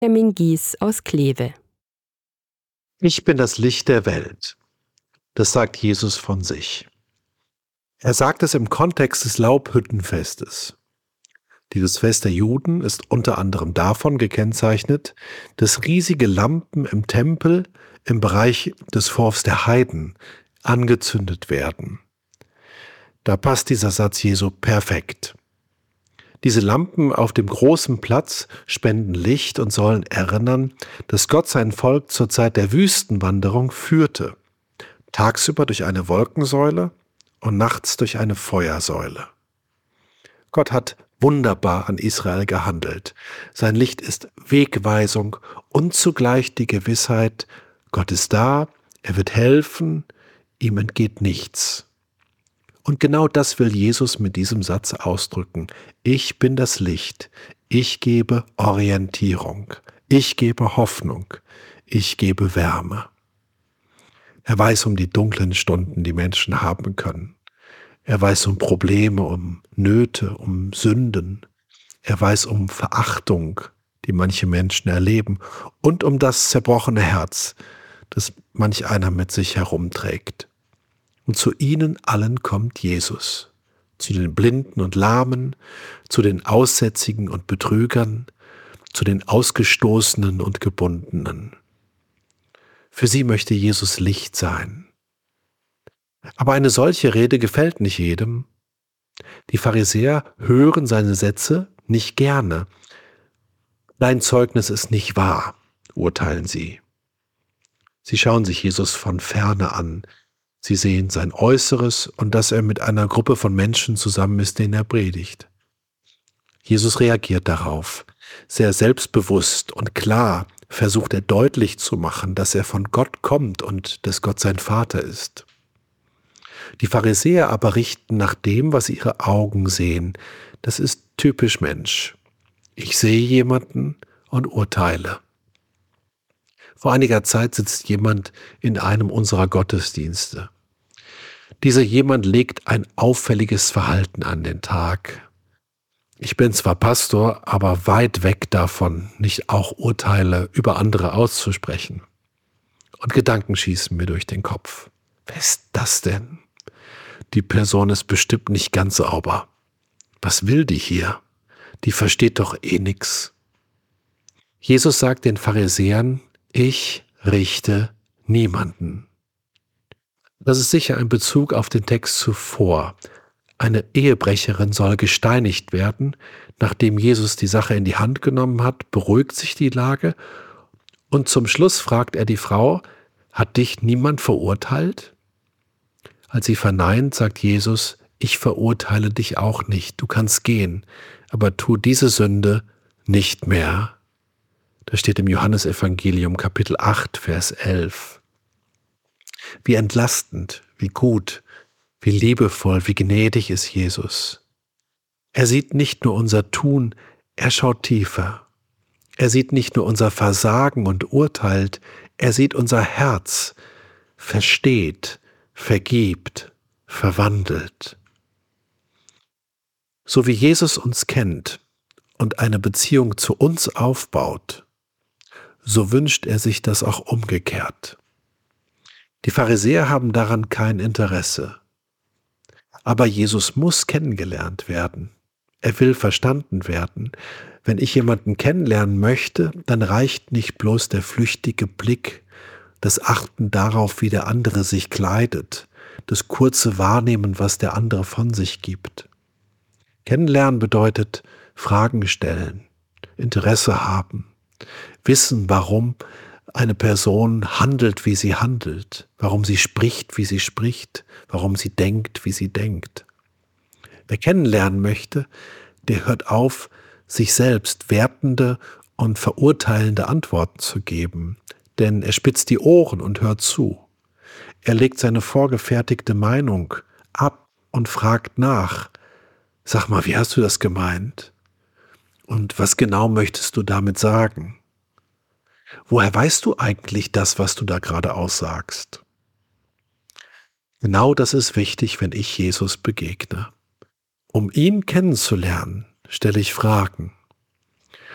Benjamin Gies aus Kleve. Ich bin das Licht der Welt. Das sagt Jesus von sich. Er sagt es im Kontext des Laubhüttenfestes. Dieses Fest der Juden ist unter anderem davon gekennzeichnet, dass riesige Lampen im Tempel im Bereich des Vorhofs der Heiden angezündet werden. Da passt dieser Satz Jesu perfekt. Diese Lampen auf dem großen Platz spenden Licht und sollen erinnern, dass Gott sein Volk zur Zeit der Wüstenwanderung führte. Tagsüber durch eine Wolkensäule und nachts durch eine Feuersäule. Gott hat wunderbar an Israel gehandelt. Sein Licht ist Wegweisung und zugleich die Gewissheit, Gott ist da, er wird helfen, ihm entgeht nichts. Und genau das will Jesus mit diesem Satz ausdrücken. Ich bin das Licht, ich gebe Orientierung, ich gebe Hoffnung, ich gebe Wärme. Er weiß um die dunklen Stunden, die Menschen haben können. Er weiß um Probleme, um Nöte, um Sünden. Er weiß um Verachtung, die manche Menschen erleben, und um das zerbrochene Herz, das manch einer mit sich herumträgt. Und zu ihnen allen kommt Jesus, zu den Blinden und Lahmen, zu den Aussätzigen und Betrügern, zu den Ausgestoßenen und Gebundenen. Für sie möchte Jesus Licht sein. Aber eine solche Rede gefällt nicht jedem. Die Pharisäer hören seine Sätze nicht gerne. Dein Zeugnis ist nicht wahr, urteilen sie. Sie schauen sich Jesus von ferne an. Sie sehen sein Äußeres und dass er mit einer Gruppe von Menschen zusammen ist, denen er predigt. Jesus reagiert darauf. Sehr selbstbewusst und klar versucht er deutlich zu machen, dass er von Gott kommt und dass Gott sein Vater ist. Die Pharisäer aber richten nach dem, was ihre Augen sehen. Das ist typisch Mensch. Ich sehe jemanden und urteile. Vor einiger Zeit sitzt jemand in einem unserer Gottesdienste. Dieser jemand legt ein auffälliges Verhalten an den Tag. Ich bin zwar Pastor, aber weit weg davon, nicht auch Urteile über andere auszusprechen. Und Gedanken schießen mir durch den Kopf. Wer ist das denn? Die Person ist bestimmt nicht ganz sauber. Was will die hier? Die versteht doch eh nix. Jesus sagt den Pharisäern, ich richte niemanden. Das ist sicher ein Bezug auf den Text zuvor. Eine Ehebrecherin soll gesteinigt werden. Nachdem Jesus die Sache in die Hand genommen hat, beruhigt sich die Lage. Und zum Schluss fragt er die Frau, hat dich niemand verurteilt? Als sie verneint, sagt Jesus, ich verurteile dich auch nicht, du kannst gehen, aber tu diese Sünde nicht mehr. Das steht im Johannesevangelium Kapitel 8, Vers 11. Wie entlastend, wie gut, wie liebevoll, wie gnädig ist Jesus. Er sieht nicht nur unser Tun, er schaut tiefer. Er sieht nicht nur unser Versagen und urteilt, er sieht unser Herz, versteht, vergibt, verwandelt. So wie Jesus uns kennt und eine Beziehung zu uns aufbaut, so wünscht er sich das auch umgekehrt. Die Pharisäer haben daran kein Interesse. Aber Jesus muss kennengelernt werden. Er will verstanden werden. Wenn ich jemanden kennenlernen möchte, dann reicht nicht bloß der flüchtige Blick, das Achten darauf, wie der andere sich kleidet, das kurze Wahrnehmen, was der andere von sich gibt. Kennenlernen bedeutet Fragen stellen, Interesse haben, wissen, warum eine Person handelt, wie sie handelt, warum sie spricht, wie sie spricht, warum sie denkt, wie sie denkt. Wer kennenlernen möchte, der hört auf, sich selbst wertende und verurteilende Antworten zu geben, denn er spitzt die Ohren und hört zu. Er legt seine vorgefertigte Meinung ab und fragt nach. Sag mal, wie hast du das gemeint? Und was genau möchtest du damit sagen? Woher weißt du eigentlich das, was du da gerade aussagst? Genau das ist wichtig, wenn ich Jesus begegne. Um ihn kennenzulernen, stelle ich Fragen.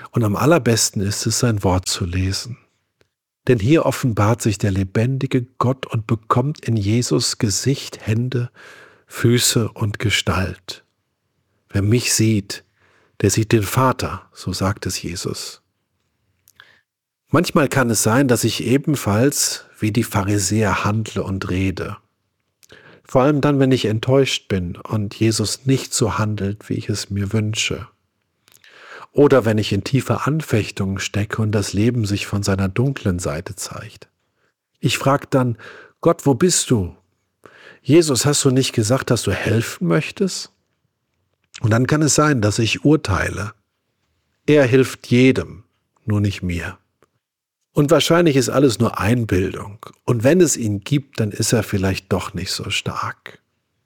Und am allerbesten ist es, sein Wort zu lesen. Denn hier offenbart sich der lebendige Gott und bekommt in Jesus Gesicht, Hände, Füße und Gestalt. Wer mich sieht, der sieht den Vater, so sagt es Jesus. Manchmal kann es sein, dass ich ebenfalls wie die Pharisäer handle und rede. Vor allem dann, wenn ich enttäuscht bin und Jesus nicht so handelt, wie ich es mir wünsche. Oder wenn ich in tiefe Anfechtungen stecke und das Leben sich von seiner dunklen Seite zeigt. Ich frage dann, Gott, wo bist du? Jesus, hast du nicht gesagt, dass du helfen möchtest? Und dann kann es sein, dass ich urteile. Er hilft jedem, nur nicht mir. Und wahrscheinlich ist alles nur Einbildung. Und wenn es ihn gibt, dann ist er vielleicht doch nicht so stark.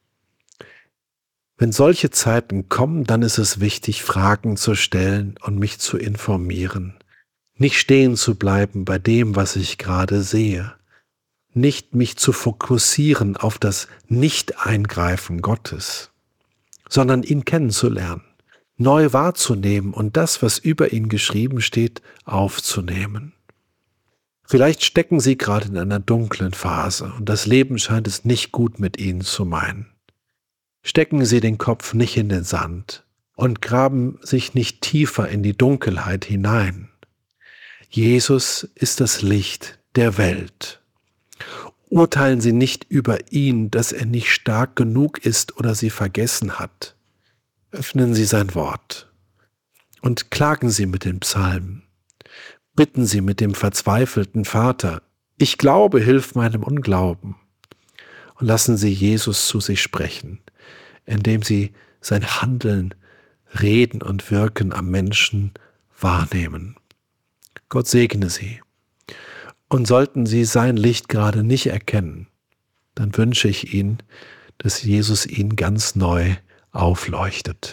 Wenn solche Zeiten kommen, dann ist es wichtig, Fragen zu stellen und mich zu informieren. Nicht stehen zu bleiben bei dem, was ich gerade sehe. Nicht mich zu fokussieren auf das Nicht-Eingreifen Gottes, sondern ihn kennenzulernen, neu wahrzunehmen und das, was über ihn geschrieben steht, aufzunehmen. Vielleicht stecken Sie gerade in einer dunklen Phase und das Leben scheint es nicht gut mit Ihnen zu meinen. Stecken Sie den Kopf nicht in den Sand und graben sich nicht tiefer in die Dunkelheit hinein. Jesus ist das Licht der Welt. Urteilen Sie nicht über ihn, dass er nicht stark genug ist oder Sie vergessen hat. Öffnen Sie sein Wort und klagen Sie mit den Psalmen. Bitten Sie mit dem verzweifelten Vater, ich glaube, hilf meinem Unglauben. Und lassen Sie Jesus zu sich sprechen, indem Sie sein Handeln, Reden und Wirken am Menschen wahrnehmen. Gott segne Sie. Und sollten Sie sein Licht gerade nicht erkennen, dann wünsche ich Ihnen, dass Jesus Ihnen ganz neu aufleuchtet.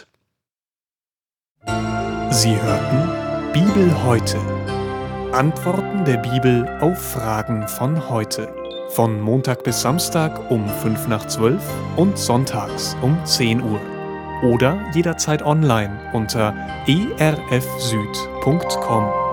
Sie hörten Bibel heute. Antworten der Bibel auf Fragen von heute. Von Montag bis Samstag um 11:55 und sonntags um 10 Uhr. Oder jederzeit online unter erfsüd.com.